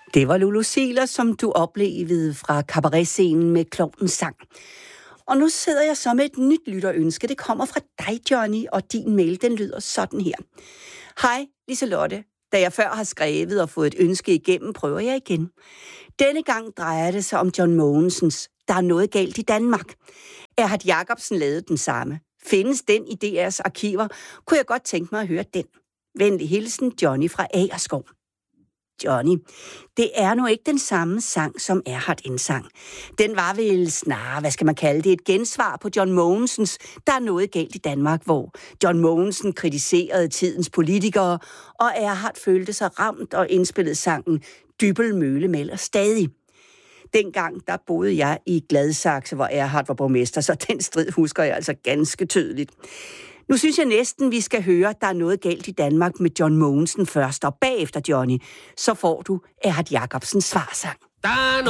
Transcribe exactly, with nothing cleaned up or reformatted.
Det var Lulu Ziegler, som du oplevede fra cabaretscenen med Klovnens sang. Og nu sidder jeg så med et nyt lytterønske. Det kommer fra dig, Johnny, og din mail, den lyder sådan her. Hej, Liselotte. Da jeg før har skrevet og fået et ønske igennem, prøver jeg igen. Denne gang drejer det sig om John Mogensens Der er noget galt i Danmark. Erhard Jacobsen lavede den samme. Findes den i D R's arkiver, kunne jeg godt tænke mig at høre den. Venlig hilsen, Johnny fra Agerskov. Johnny, det er nu ikke den samme sang, som Erhard indsang. Den var vel snarere, hvad skal man kalde det, et gensvar på John Mogensens Der er noget galt i Danmark, hvor John Mogensen kritiserede tidens politikere, og Erhard følte sig ramt og indspillede sangen Dybbøl Mølle melder stadig. Dengang, der boede jeg i Gladsaxe, hvor Erhard var borgmester, så den strid husker jeg altså ganske tydeligt. Nu synes jeg næsten, vi skal høre, at der er noget galt i Danmark med John Mogensen først, og bagefter, Johnny, så får du Erhard Jacobsens svarsang.